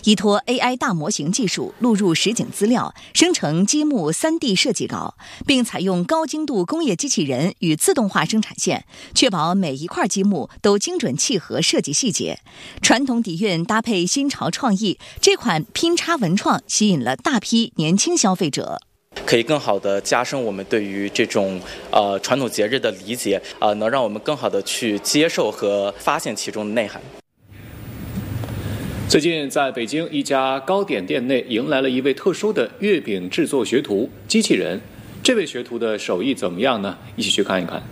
依托 AI 大模型技术录入实景资料，生成积木 3D 设计稿，并采用高精度工业机器人与自动化生产线，确保每一块积木都精准契合设计细节。传统底蕴搭配新潮创意，这款拼插文创吸引了大批年轻消费者。 可以更好地加深我们对于这种传统节日的理解，能让我们更好地去接受和发现其中的内涵。 最近，在北京一家糕点店内迎来了一位特殊的月饼制作学徒机器人。这位学徒的手艺怎么样呢？一起去看一看。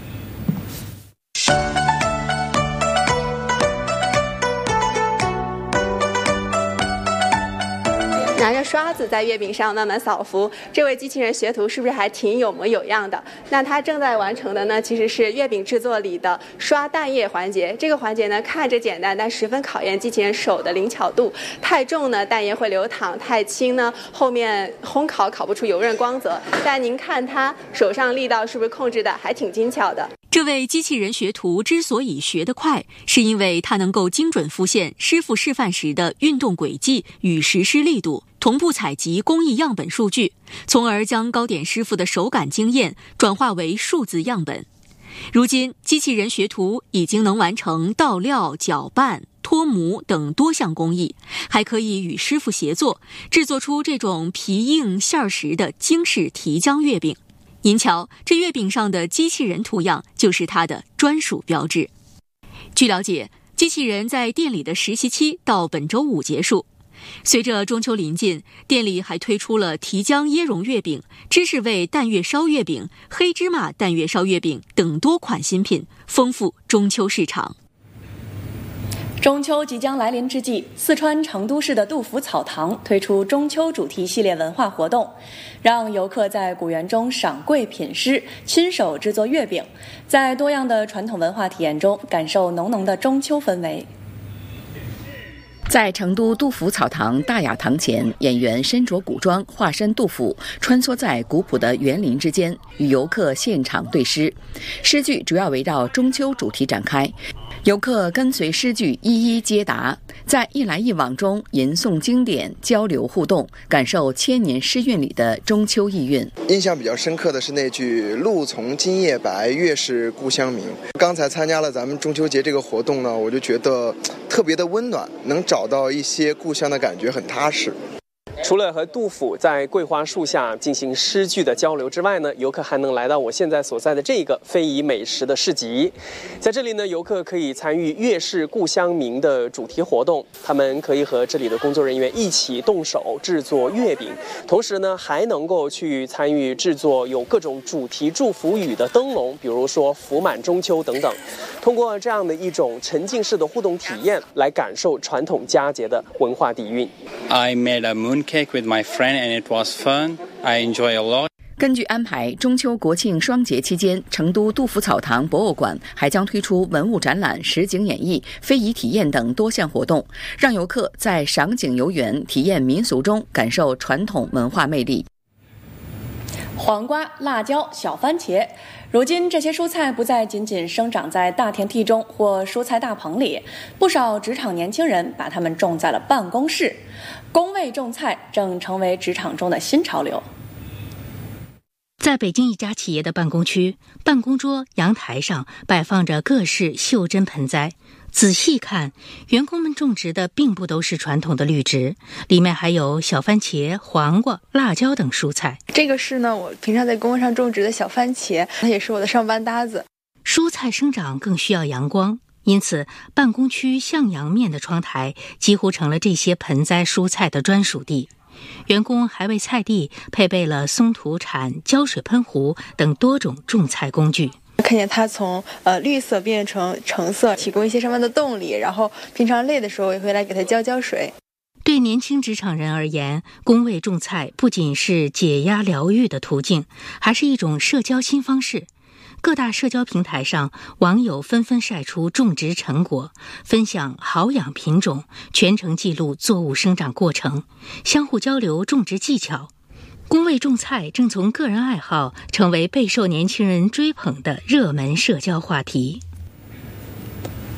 拿着刷子在月饼上慢慢扫浮，这位机器人学徒是不是还挺有模有样的？那他正在完成的呢，其实是月饼制作里的刷蛋液环节。这个环节呢，看着简单，但十分考验机器人手的灵巧度。太重呢，蛋液会流淌；太轻呢，后面烘烤不出油润光泽。但您看他手上力道是不是控制的还挺精巧的？ 这位机器人学徒之所以学得快，是因为他能够精准复现师傅示范时的运动轨迹与实施力度，同步采集工艺样本数据，从而将糕点师傅的手感经验转化为数字样本。如今，机器人学徒已经能完成倒料、搅拌、脱模等多项工艺，还可以与师傅协作，制作出这种皮硬馅实的京式提浆月饼。您瞧，这月饼上的机器人图样就是它的专属标志。据了解，机器人在店里的实习期到本周5结束。随着中秋临近，店里还推出了提浆椰蓉月饼、芝士味蛋月烧月饼、黑芝麻蛋月烧月饼等多款新品，丰富中秋市场。 中秋即将来临之际，四川成都市的杜甫草堂推出中秋主题系列文化活动，让游客在古园中赏桂品诗，亲手制作月饼，在多样的传统文化体验中感受浓浓的中秋氛围。 在成都杜甫草堂大雅堂前，演员身着古装，化身杜甫，穿梭在古朴的园林之间，与游客现场对诗。诗句主要围绕中秋主题展开，游客跟随诗句一一接答，在一来一往中吟诵经典，交流互动，感受千年诗韵里的中秋意蕴。 印象比较深刻的是那句“露从今夜白，月是故乡明”。刚才参加了咱们中秋节这个活动呢，我就觉得特别的温暖，能找到一些故乡的感觉，很踏实。 除了和杜甫在桂花树下进行诗句的交流之外呢，游客还能来到我现在所在的这个非遗美食的市集。在这里呢，游客可以参与月是故乡明的主题活动，他们可以和这里的工作人员一起动手制作月饼，同时呢还能够去参与制作有各种主题祝福语的灯笼，比如说福满中秋等等。通过这样的一种沉浸式的互动体验，来感受传统佳节的文化底蕴。 I made a mooncake with my friend and it was fun. I enjoy a lot. 根据安排，中秋国庆双节期间，成都杜甫草堂博物馆还将推出文物展览、实景演绎、非遗体验等多项活动，让游客在赏景游园、体验民俗中感受传统文化魅力。 黄瓜、辣椒、小番茄，如今这些蔬菜不再仅仅生长在大田地中或蔬菜大棚里，不少职场年轻人把它们种在了办公室。工位种菜正成为职场中的新潮流。 在北京一家企业的办公区，办公桌、阳台上摆放着各式袖珍盆栽。仔细看，员工们种植的并不都是传统的绿植，里面还有小番茄、黄瓜、辣椒等蔬菜。 这个是呢，我平常在工位上种植的小番茄，它也是我的上班搭子。 蔬菜生长更需要阳光，因此办公区向阳面的窗台几乎成了这些盆栽蔬菜的专属地。员工还为菜地配备了松土铲、浇水喷壶等多种种菜工具。 看见它从绿色变成橙色，提供一些上班的动力，然后平常累的时候也会来给它浇水。 对年轻职场人而言，工位种菜不仅是解压疗愈的途径，还是一种社交新方式。各大社交平台上，网友纷纷晒出种植成果，分享好养品种，全程记录作物生长过程，相互交流种植技巧。工位种菜正从个人爱好成为备受年轻人追捧的热门社交话题。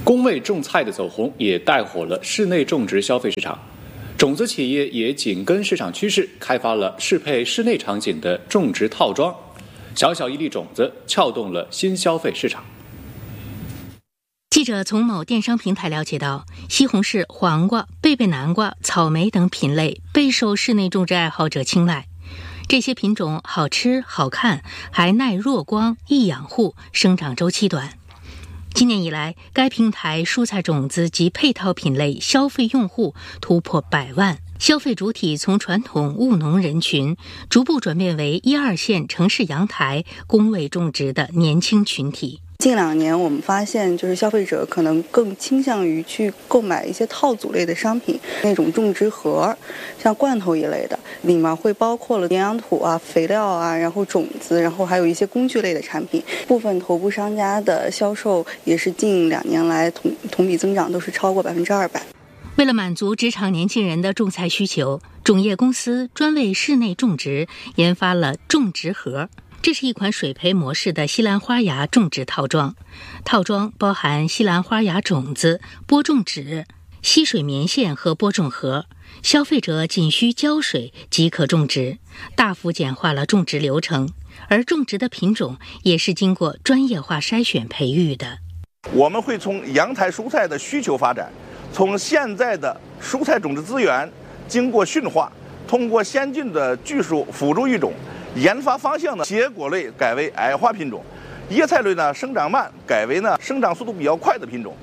工位种菜的走红也带火了室内种植消费市场，种子企业也紧跟市场趋势，开发了适配室内场景的种植套装，小小一粒种子撬动了新消费市场。 记者从某电商平台了解到，西红柿、黄瓜、贝贝南瓜、草莓等品类备受室内种植爱好者青睐。这些品种好吃、好看，还耐弱光、易养护，生长周期短。今年以来，该平台蔬菜种子及配套品类消费用户突破100万，消费主体从传统务农人群逐步转变为1、2线城市阳台工位种植的年轻群体。 近2年我们发现，就是消费者可能更倾向于去购买一些套组类的商品，那种种植盒，像罐头一类的，里面会包括了营养土啊、肥料啊，然后种子，然后还有一些工具类的产品。部分头部商家的销售也是近2年来同比增长都是超过200%。 为了满足职场年轻人的种菜需求，种业公司专为室内种植研发了种植盒。这是一款水培模式的西兰花芽种植套装，套装包含西兰花芽种子、播种纸、吸水棉线和播种盒，消费者仅需浇水即可种植，大幅简化了种植流程。而种植的品种也是经过专业化筛选培育的。 我们会从阳台蔬菜的需求发展，从现在的蔬菜种植资源经过驯化，通过先进的技术辅助育种，研发方向呢，结果类改为矮化品种，叶菜类呢生长慢，改为呢生长速度比较快的品种。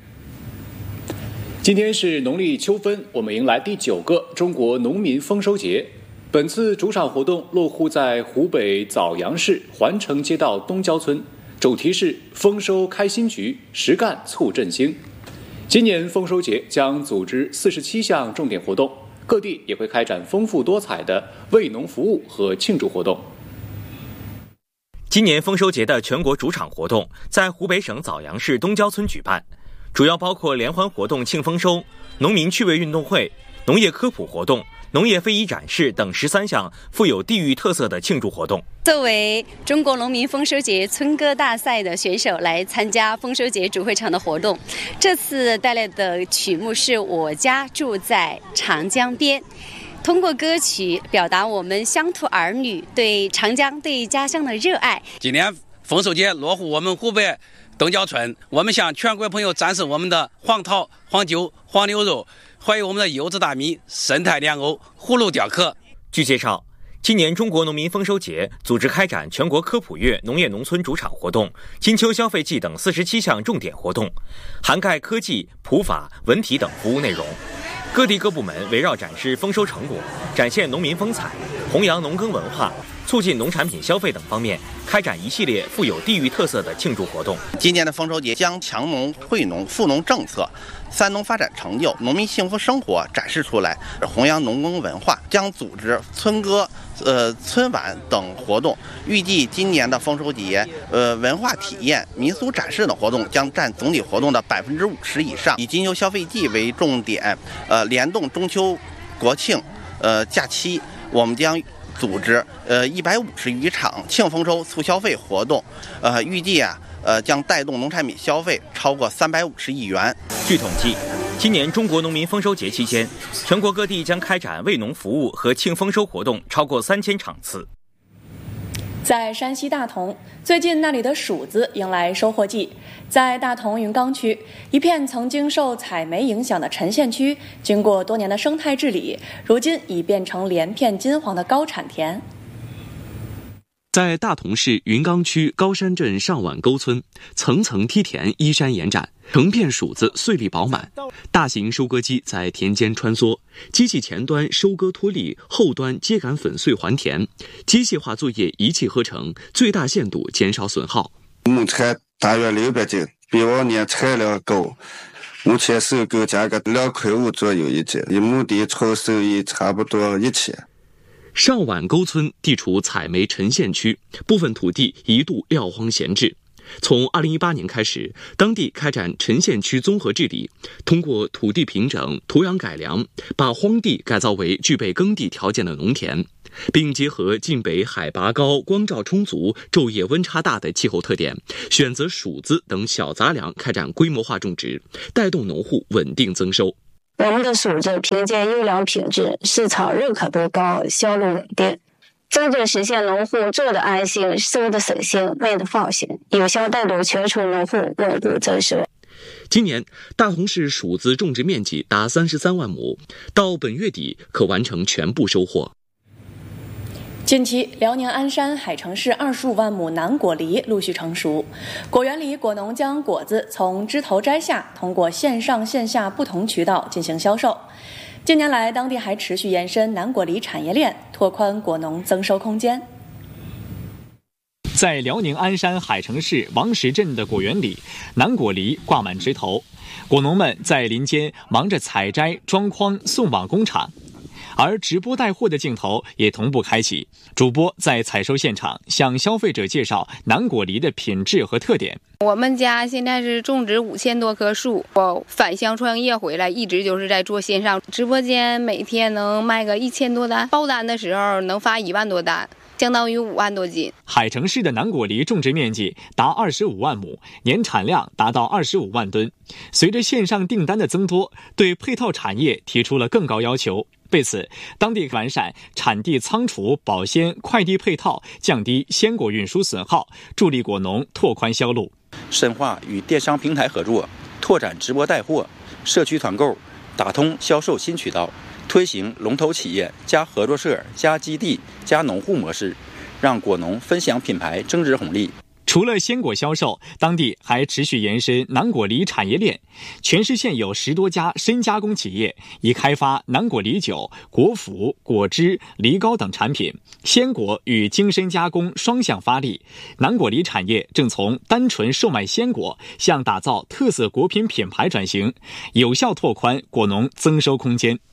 今天是农历秋分，我们迎来第9个中国农民丰收节。本次主场活动落户在湖北枣阳市环城街道东郊村，主题是丰收开新局，实干促振兴。今年丰收节将组织47项重点活动，各地也会开展丰富多彩的为农服务和庆祝活动。 今年丰收节的全国主场活动在湖北省枣阳市东郊村举办，主要包括联欢活动庆丰收、农民趣味运动会、农业科普活动、农业非遗展示等13项富有地域特色的庆祝活动。 作为中国农民丰收节村歌大赛的选手来参加丰收节主会场的活动，这次带来的曲目是我家住在长江边，通过歌曲表达我们乡土儿女对长江、对家乡的热爱。 今年丰收节落户我们湖北东郊村，我们向全国朋友展示我们的黄桃、黄酒、黄牛肉，还有我们的柚子大米、生态莲藕、葫芦雕刻。 据介绍，今年中国农民丰收节组织开展全国科普月农业农村主场活动、金秋消费季等47项重点活动，涵盖科技、普法、文体等服务内容。各地各部门围绕展示丰收成果、展现农民风采、弘扬农耕文化、促进农产品消费等方面，开展一系列富有地域特色的庆祝活动。 今年的丰收节将强农、惠农、富农政策、三农发展成就、农民幸福生活展示出来，弘扬农耕文化，将组织村歌、村晚等活动。预计今年的丰收节，文化体验、民俗展示等活动将占总体活动的50%以上。以金秋消费季为重点，联动中秋、国庆、假期，我们将组织150余场庆丰收促消费活动，预计将带动农产品消费超过350亿元。 据统计，今年中国农民丰收节期间，全国各地将开展为农服务和庆丰收活动超过3000场次。 在山西大同，最近那里的薯子迎来收获季。在大同云冈区，一片曾经受采煤影响的沉县区，经过多年的生态治理，如今已变成连片金黄的高产田。 在大同市云冈区高山镇上碗沟村，层层梯田依山延展，成片薯子穗粒饱满。大型收割机在田间穿梭，机器前端收割脱粒，后端秸秆粉碎还田，机械化作业一气呵成，最大限度减少损耗。 亩产大约600斤，比往年产量高。目前收购价格2.5块左右一斤，一亩地纯收益差不多1000。 上碗沟村地处采煤沉县区，部分土地一度撂荒闲置。从2018年开始，当地开展沉县区综合治理，通过土地平整、土壤改良，把荒地改造为具备耕地条件的农田。 并结合晋北海拔高、光照充足、昼夜温差大的气候特点，选择薯子等小杂粮开展规模化种植，带动农户稳定增收。 我们的薯子凭借优良品质、市场认可度高、销路稳定，真正实现农户做的安心、收的省心、卖的放心，有效带动全村农户稳步增收。 今年大同市薯子种植面积达33万亩，到本月底可完成全部收获。 近期，辽宁鞍山海城市25万亩南果梨陆续成熟。果园里，果农将果子从枝头摘下，通过线上线下不同渠道进行销售。近年来，当地还持续延伸南果梨产业链，拓宽果农增收空间。 在辽宁鞍山海城市王石镇的果园里，南果梨挂满枝头，果农们在林间忙着采摘、装筐、送往工厂。而直播带货的镜头也同步开启，主播在采收现场向消费者介绍南果梨的品质和特点。 我们家现在是种植5000多棵树，我返乡创业回来，一直就是在做线上直播间，每天能卖个1000多单，爆单的时候能发1万多单，相当于5万多斤。 海城市的南果梨种植面积达25万亩，年产量达到25万吨。随着线上订单的增多，对配套产业提出了更高要求。为此，当地完善产地仓储、保鲜、快递配套，降低鲜果运输损耗，助力果农拓宽销路。 深化与电商平台合作，拓展直播带货、社区团购，打通销售新渠道，推行龙头企业加合作社加基地加农户模式，让果农分享品牌增值红利。 除了鲜果销售，当地还持续延伸南果梨产业链。全市现有10多家深加工企业，已开发南果梨酒、果脯、果汁、梨膏等产品，鲜果与精深加工双向发力。南果梨产业正从单纯售卖鲜果向打造特色果品品牌转型，有效拓宽果农增收空间。